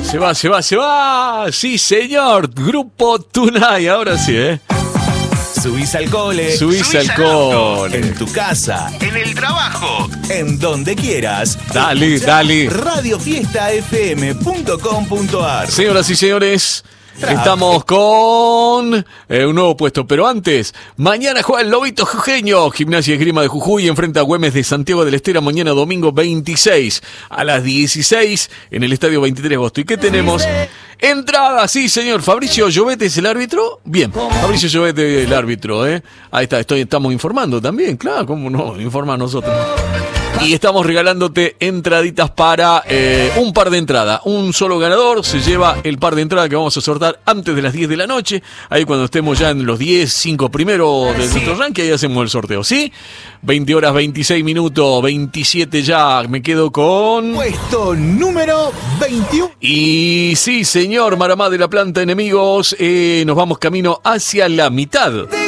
Se va. Sí, señor. Grupo Tunay. Ahora sí, Subís al cole. Subís al cole. En tu casa. En el trabajo. En donde quieras. Dale. radiofiestafm.com.ar. Señoras y señores, estamos con un nuevo puesto, pero antes, mañana juega el Lobito Jujeño, Gimnasia y Esgrima de Jujuy enfrenta a Güemes de Santiago del Estero, mañana domingo 26 a las 16 en el estadio 23 de agosto. ¿Y qué tenemos? Entrada, sí señor. Fabricio Llobet es el árbitro. Bien, Fabricio Llobet es el árbitro, Ahí está, estamos informando también, claro, cómo no, informa a nosotros. Y estamos regalándote entraditas para un par de entradas. Un solo ganador se lleva el par de entradas que vamos a sortear antes de las 10 de la noche. Ahí cuando estemos ya en los 5 primeros de nuestro ranking, ahí hacemos el sorteo, ¿sí? 20 horas 26 minutos, 27 ya. Me quedo con... Puesto número 21. Y sí, señor, Maramá de la Planta, enemigos. Nos vamos camino hacia la mitad